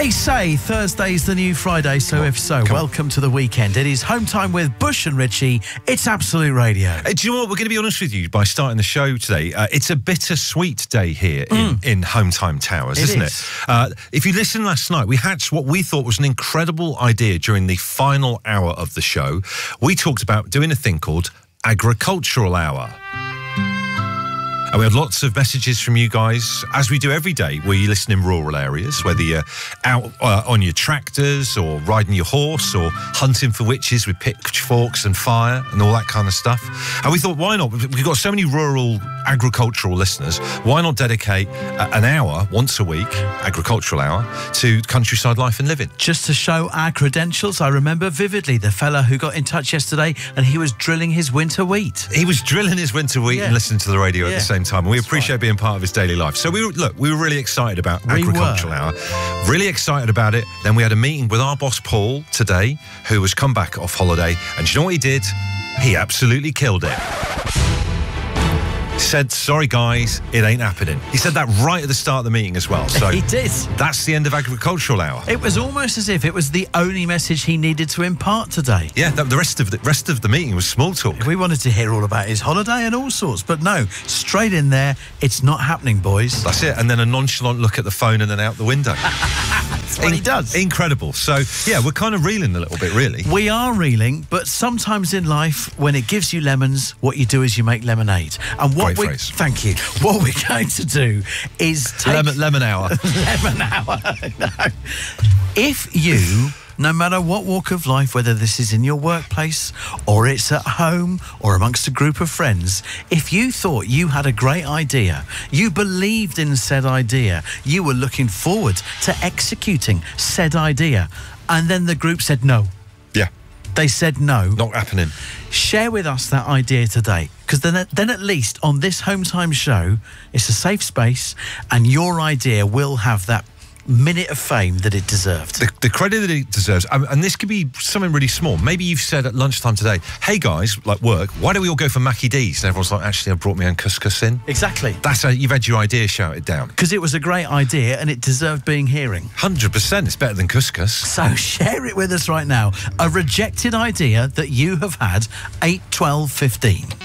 They say Thursday's the new Friday, so if so, welcome to the weekend. It is home time with Bush and Richie. It's Absolute Radio. Do you know what? We're going to be honest with you by starting the show today. It's a bittersweet day here in Home Time Towers, isn't it? If you listened last night, we hatched what we thought was an incredible idea during the final hour of the show. We talked about doing a thing called Agricultural Hour. And we had lots of messages from you guys, as we do every day, where you listen in rural areas, whether you're out on your tractors or riding your horse or hunting for witches with pitchforks and fire and all that kind of stuff. And we thought, why not? We've got so many rural agricultural listeners. Why not dedicate an hour, once a week, agricultural hour, to countryside life and living? Just to show our credentials, I remember vividly the fella who got in touch yesterday and he was drilling his winter wheat. He was drilling his winter wheat and listening to the radio at the same time. And we appreciate being part of his daily life. So we were really excited about Agricultural Hour. Really excited about it. Then we had a meeting with our boss, Paul, today, who has come back off holiday. And do you know what he did? He absolutely killed it. Said, sorry guys, it ain't happening. He said that right at the start of the meeting as well. So he did. That's the end of Agricultural Hour. It was almost as if it was the only message he needed to impart today. Yeah, the rest of the meeting was small talk. We wanted to hear all about his holiday and all sorts, but no, straight in there, it's not happening, boys. That's it. And then a nonchalant look at the phone and then out the window. That's what he does. Incredible. So, yeah, we're kind of reeling a little bit, really. We are reeling, but sometimes in life, when it gives you lemons, what you do is you make lemonade. And what Great phrase. Thank you. What we're going to do is take... Lemon hour. Lemon hour. No. If you... No matter what walk of life, whether this is in your workplace or it's at home or amongst a group of friends, if you thought you had a great idea, you believed in said idea, you were looking forward to executing said idea, and then the group said no. Yeah. They said no. Not happening. Share with us that idea today, because then at least on this Home Time show, it's a safe space and your idea will have that minute of fame that it deserved. The credit that it deserves, and this could be something really small. Maybe you've said at lunchtime today, hey guys, like work, why don't we all go for Mackie D's? And everyone's like, actually, I brought my own couscous in. Exactly. That's how you've had your idea shouted down. Because it was a great idea and it deserved being hearing. 100%, it's better than couscous. So share it with us right now. A rejected idea that you have had, 8, 12, 15.